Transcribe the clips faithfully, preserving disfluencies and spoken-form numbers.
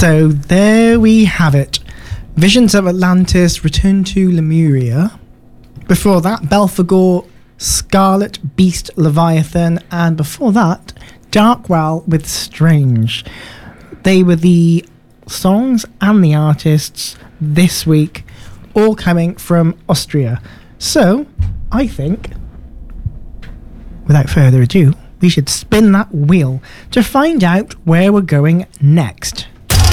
So there we have it. Visions of Atlantis, Return to Lemuria. Before that, Belphegor, Scarlet Beast, Leviathan, and before that, Darkwell with Strange. They were the songs and the artists this week, all coming from Austria. So, I think, without further ado, we should spin that wheel to find out where we're going next.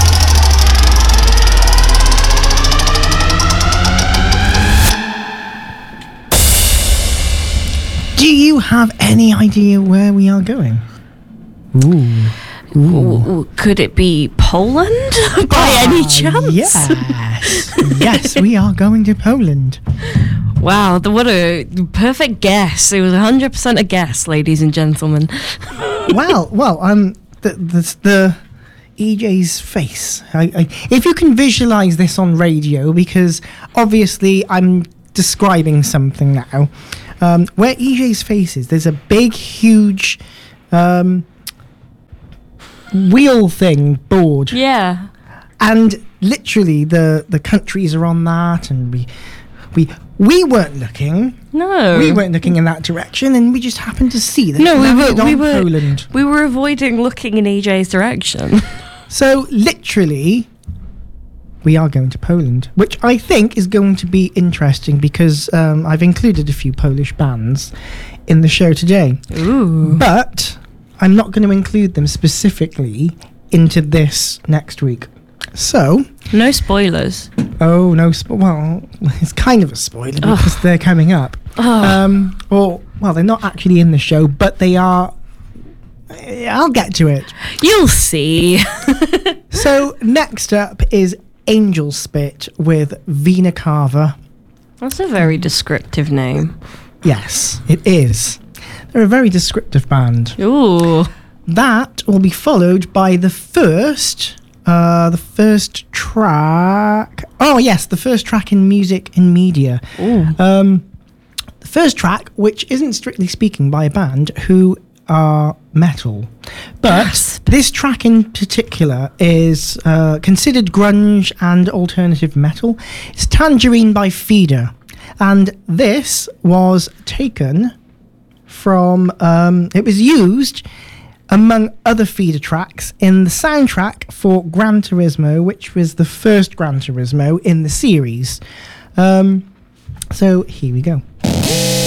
Do you have any idea where we are going? Ooh. Ooh. Could it be Poland by ah, any chance? Yes. Yes, we are going to Poland. Wow, the, what a perfect guess. It was one hundred percent a guess, ladies and gentlemen. well, well, um, the, the, the E J's face. I, I, if you can visualise this on radio, because obviously I'm describing something now. Um, where E J's face is, there's a big, huge um, wheel thing board. Yeah. And literally the, the countries are on that, and we we we weren't looking. No. We weren't looking in that direction, and we just happened to see that. No, we were we were Poland. We were avoiding looking in E J's direction. So literally, we are going to Poland, which I think is going to be interesting because um, I've included a few Polish bands in the show today. Ooh. But I'm not going to include them specifically into this next week. So... No spoilers. Oh, no... Spo- well, it's kind of a spoiler because Ugh. they're coming up. Oh. Um, or, well, they're not actually in the show, but they are... I'll get to it. You'll see. So, next up is Angel Spit with Vina Carver. That's a very descriptive name. Yes, it is. They're a very descriptive band. Ooh. That will be followed by the first, uh, the first track. Oh yes, the first track in Music and Media. Ooh. Um, the first track, which isn't strictly speaking by a band who are metal, but Gasp. This track in particular is uh, considered grunge and alternative metal. It's Tangerine by Feeder, and this was taken from, um, it was used among other Feeder tracks in the soundtrack for Gran Turismo, which was the first Gran Turismo in the series. Um, so here we go.